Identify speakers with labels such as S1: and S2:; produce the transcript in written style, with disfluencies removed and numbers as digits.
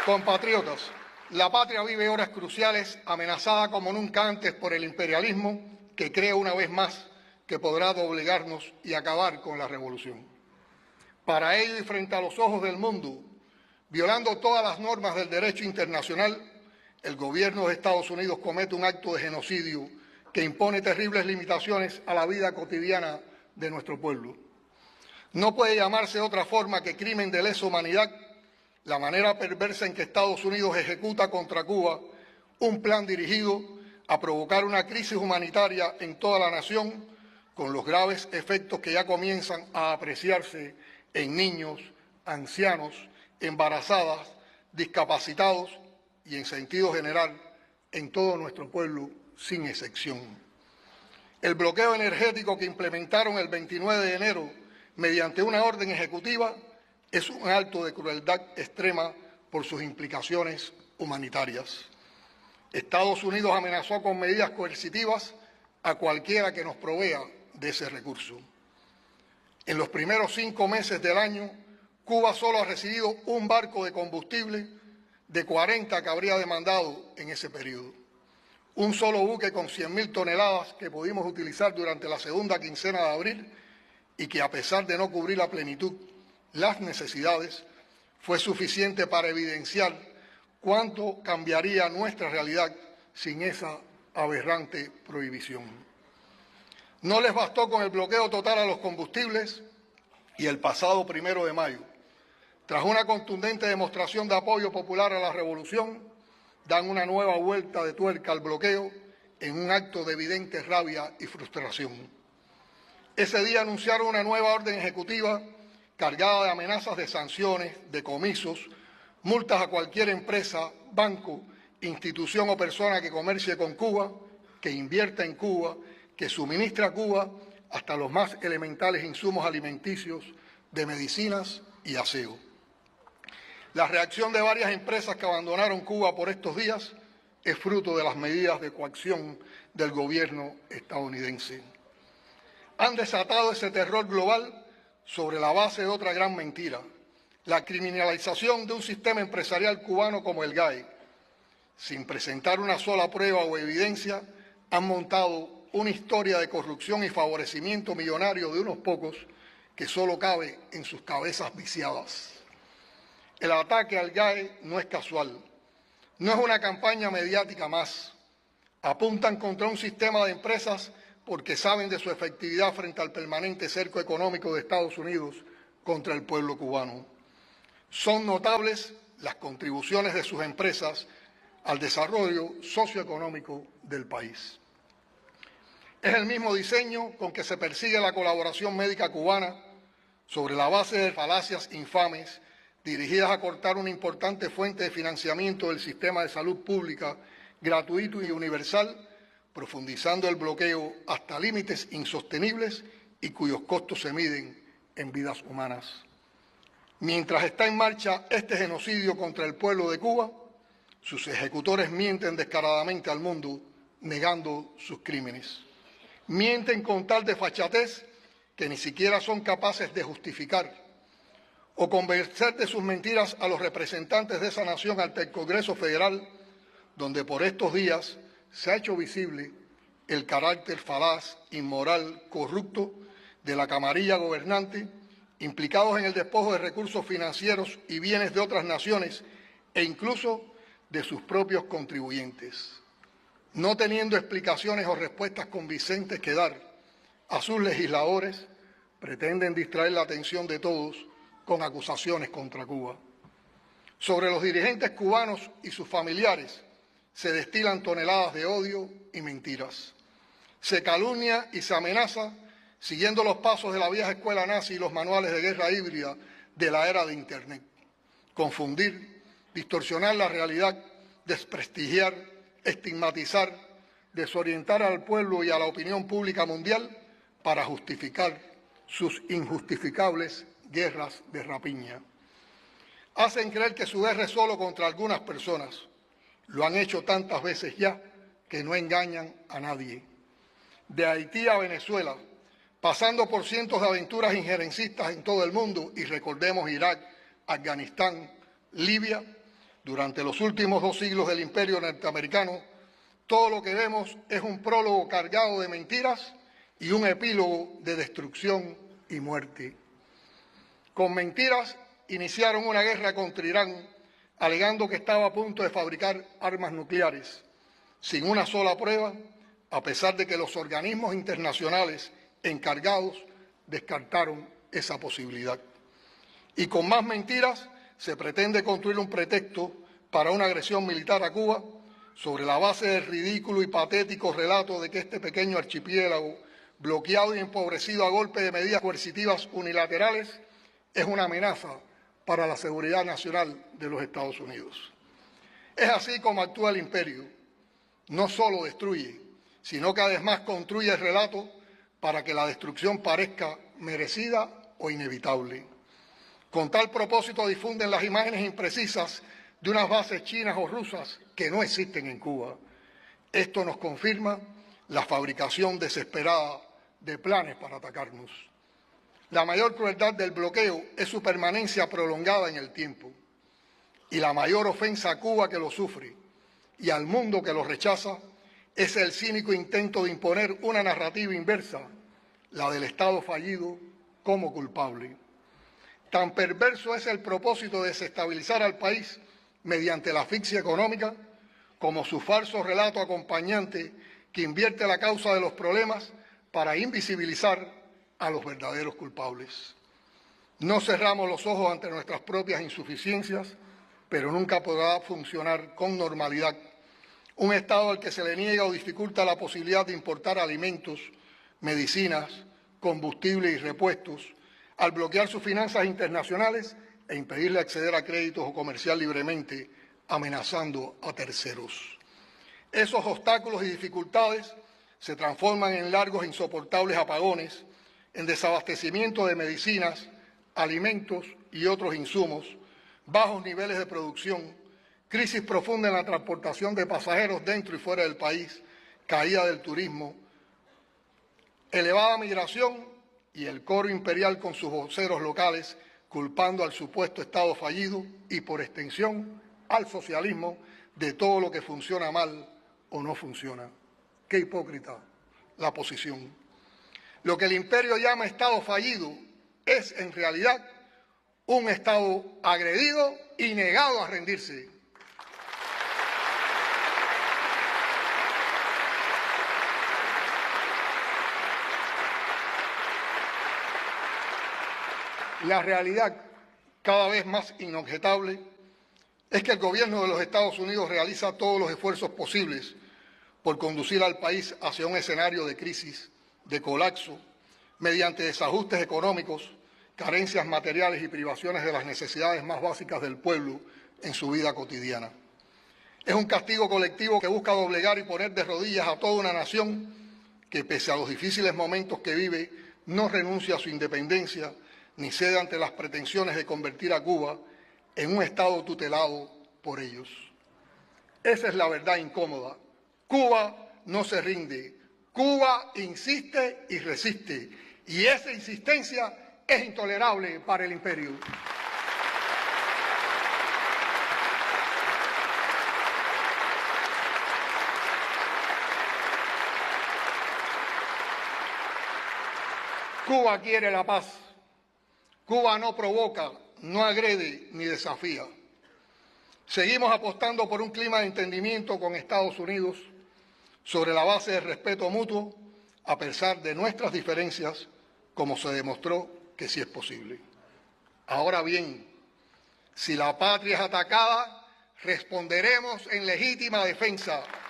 S1: Compatriotas, la patria vive horas cruciales amenazada como nunca antes por el imperialismo que cree una vez más que podrá doblegarnos y acabar con la revolución. Para ello y frente a los ojos del mundo, violando todas las normas del derecho internacional, el gobierno de Estados Unidos comete un acto de genocidio que impone terribles limitaciones a la vida cotidiana de nuestro pueblo. No puede llamarse de otra forma que crimen de lesa humanidad la manera perversa en que Estados Unidos ejecuta contra Cuba un plan dirigido a provocar una crisis humanitaria en toda la nación, con los graves efectos que ya comienzan a apreciarse en niños, ancianos, embarazadas, discapacitados y, en sentido general, en todo nuestro pueblo, sin excepción. El bloqueo energético que implementaron el 29 de enero mediante una orden ejecutiva es un acto de crueldad extrema por sus implicaciones humanitarias. Estados Unidos amenazó con medidas coercitivas a cualquiera que nos provea de ese recurso. En los primeros 5 meses del año, Cuba solo ha recibido un barco de combustible de 40 que habría demandado en ese periodo. Un solo buque con 100.000 toneladas que pudimos utilizar durante la segunda quincena de abril y que, a pesar de no cubrir a plenitud las necesidades, fue suficiente para evidenciar cuánto cambiaría nuestra realidad sin esa aberrante prohibición. No les bastó con el bloqueo total a los combustibles y el pasado 1 de mayo, tras una contundente demostración de apoyo popular a la revolución, dan una nueva vuelta de tuerca al bloqueo en un acto de evidente rabia y frustración. Ese día anunciaron una nueva orden ejecutiva cargada de amenazas de sanciones, decomisos, multas a cualquier empresa, banco, institución o persona que comercie con Cuba, que invierta en Cuba, que suministre a Cuba hasta los más elementales insumos alimenticios, de medicinas y aseo. La reacción de varias empresas que abandonaron Cuba por estos días es fruto de las medidas de coacción del gobierno estadounidense. Han desatado ese terror global sobre la base de otra gran mentira, la criminalización de un sistema empresarial cubano como el GAE. Sin presentar una sola prueba o evidencia, han montado una historia de corrupción y favorecimiento millonario de unos pocos que solo cabe en sus cabezas viciadas. El ataque al GAE no es casual, no es una campaña mediática más. Apuntan contra un sistema de empresas porque saben de su efectividad frente al permanente cerco económico de Estados Unidos contra el pueblo cubano. Son notables las contribuciones de sus empresas al desarrollo socioeconómico del país. Es el mismo diseño con que se persigue la colaboración médica cubana sobre la base de falacias infames dirigidas a cortar una importante fuente de financiamiento del sistema de salud pública gratuito y universal, profundizando el bloqueo hasta límites insostenibles y cuyos costos se miden en vidas humanas. Mientras está en marcha este genocidio contra el pueblo de Cuba, sus ejecutores mienten descaradamente al mundo, negando sus crímenes. Mienten con tal desfachatez que ni siquiera son capaces de justificar o convencer de sus mentiras a los representantes de esa nación ante el Congreso Federal, donde por estos días se ha hecho visible el carácter falaz, inmoral, corrupto de la camarilla gobernante, implicados en el despojo de recursos financieros y bienes de otras naciones e incluso de sus propios contribuyentes. No teniendo explicaciones o respuestas convincentes que dar a sus legisladores, pretenden distraer la atención de todos con acusaciones contra Cuba. Sobre los dirigentes cubanos y sus familiares se destilan toneladas de odio y mentiras. Se calumnia y se amenaza siguiendo los pasos de la vieja escuela nazi y los manuales de guerra híbrida de la era de Internet. Confundir, distorsionar la realidad, desprestigiar, estigmatizar, desorientar al pueblo y a la opinión pública mundial para justificar sus injustificables guerras de rapiña. Hacen creer que su guerra es solo contra algunas personas. Lo han hecho tantas veces ya que no engañan a nadie. De Haití a Venezuela, pasando por cientos de aventuras injerencistas en todo el mundo, y recordemos Irak, Afganistán, Libia, Durante los últimos 2 siglos del imperio norteamericano, todo lo que vemos es un prólogo cargado de mentiras y un epílogo de destrucción y muerte. Con mentiras iniciaron una guerra contra Irán, alegando que estaba a punto de fabricar armas nucleares, sin una sola prueba, a pesar de que los organismos internacionales encargados descartaron esa posibilidad. Y con más mentiras se pretende construir un pretexto para una agresión militar a Cuba sobre la base del ridículo y patético relato de que este pequeño archipiélago, bloqueado y empobrecido a golpe de medidas coercitivas unilaterales, es una amenaza para la seguridad nacional de los Estados Unidos. Es así como actúa el imperio. No solo destruye, sino que además construye el relato para que la destrucción parezca merecida o inevitable. Con tal propósito difunden las imágenes imprecisas de unas bases chinas o rusas que no existen en Cuba. Esto nos confirma la fabricación desesperada de planes para atacarnos. La mayor crueldad del bloqueo es su permanencia prolongada en el tiempo. Y la mayor ofensa a Cuba que lo sufre y al mundo que lo rechaza es el cínico intento de imponer una narrativa inversa, la del Estado fallido, como culpable. Tan perverso es el propósito de desestabilizar al país mediante la asfixia económica como su falso relato acompañante que invierte la causa de los problemas para invisibilizar a los verdaderos culpables. No cerramos los ojos ante nuestras propias insuficiencias, pero nunca podrá funcionar con normalidad un Estado al que se le niega o dificulta la posibilidad de importar alimentos, medicinas, combustible y repuestos, al bloquear sus finanzas internacionales e impedirle acceder a créditos o comerciar libremente, amenazando a terceros. Esos obstáculos y dificultades se transforman en largos e insoportables apagones, en desabastecimiento de medicinas, alimentos y otros insumos, bajos niveles de producción, crisis profunda en la transportación de pasajeros dentro y fuera del país, caída del turismo, elevada migración y el coro imperial con sus voceros locales culpando al supuesto Estado fallido y, por extensión, al socialismo de todo lo que funciona mal o no funciona. Qué hipócrita la posición. Lo que el imperio llama Estado fallido es, en realidad, un Estado agredido y negado a rendirse. La realidad, cada vez más inobjetable, es que el gobierno de los Estados Unidos realiza todos los esfuerzos posibles por conducir al país hacia un escenario de crisis, de colapso, mediante desajustes económicos, carencias materiales y privaciones de las necesidades más básicas del pueblo en su vida cotidiana. Es un castigo colectivo que busca doblegar y poner de rodillas a toda una nación que, pese a los difíciles momentos que vive, no renuncia a su independencia ni cede ante las pretensiones de convertir a Cuba en un Estado tutelado por ellos. Esa es la verdad incómoda. Cuba no se rinde. Cuba insiste y resiste. Y esa insistencia es intolerable para el imperio. Cuba quiere la paz. Cuba no provoca, no agrede ni desafía. Seguimos apostando por un clima de entendimiento con Estados Unidos sobre la base del respeto mutuo, a pesar de nuestras diferencias, como se demostró que sí es posible. Ahora bien, si la patria es atacada, responderemos en legítima defensa.